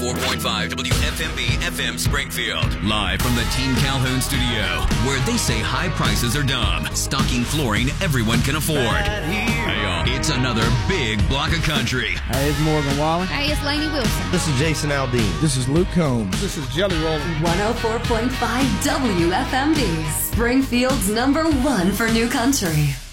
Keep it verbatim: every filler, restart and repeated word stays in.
four point five W F M B F M Springfield. Live from the Team Calhoun studio, where they say high prices are dumb, stocking flooring everyone can afford. Hey, uh, it's another big block of country. Hey, it's Morgan Wallen. Hey, it's Lainey Wilson. This is Jason Aldean. This is Luke Combs. This is Jelly Roll. one oh four point five W F M B, Springfield's number one for new country.